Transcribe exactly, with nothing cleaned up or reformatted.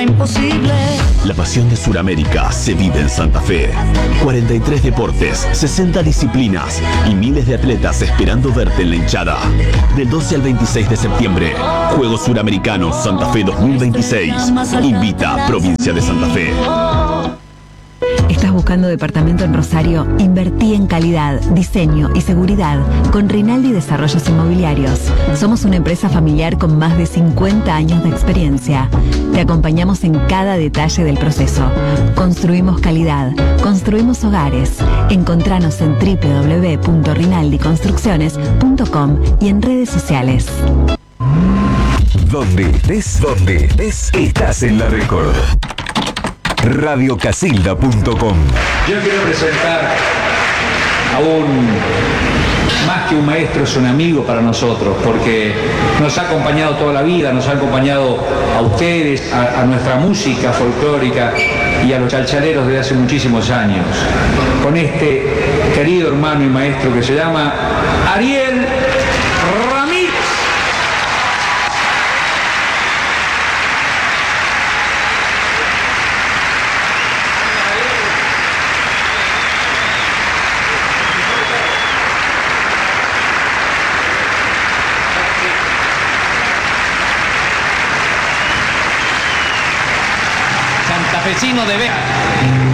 Imposible. La pasión de Sudamérica se vive en Santa Fe. cuarenta y tres deportes, sesenta disciplinas y miles de atletas esperando verte en la hinchada. Del doce al veintiséis de septiembre, Juegos Suramericanos Santa Fe dos mil veintiséis. Invita Provincia de Santa Fe. ¿Estás buscando departamento en Rosario? Invertí en calidad, diseño y seguridad con Rinaldi Desarrollos Inmobiliarios. Somos una empresa familiar con más de cincuenta años de experiencia. Te acompañamos en cada detalle del proceso. Construimos calidad, construimos hogares. Encontranos en doble u doble u doble u punto rinaldi construcciones punto com y en redes sociales. Donde estés, donde estés, estás en la Record. radio casilda punto com. Yo quiero presentar a un, más que un maestro, es un amigo para nosotros, porque nos ha acompañado toda la vida, nos ha acompañado a ustedes, a, a nuestra música folclórica y a los chalchaleros desde hace muchísimos años. Con este querido hermano y maestro que se llama Ariel Ramírez. Vecino de Vega.